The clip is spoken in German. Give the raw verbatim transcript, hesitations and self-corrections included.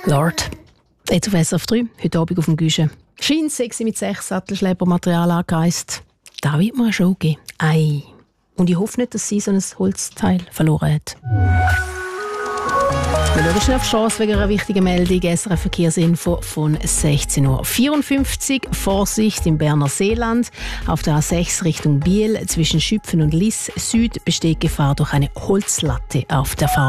Lord. Jetzt auf S R F drei, heute Abend auf dem Güschen. Scheint sexy mit sechs Sattelschleppermaterial angereist. Da wird mir eine Show geben. Ei. Und ich hoffe nicht, dass sie so ein Holzteil verloren hat. Wir schauen schnell auf die Chance wegen einer wichtigen Meldung. S R F Verkehrsinfo von sechzehn Uhr vierundfünfzig. Vorsicht im Berner Seeland. Auf der A sechs Richtung Biel zwischen Schüpfen und Liss Süd besteht Gefahr durch eine Holzlatte auf der Fahrt.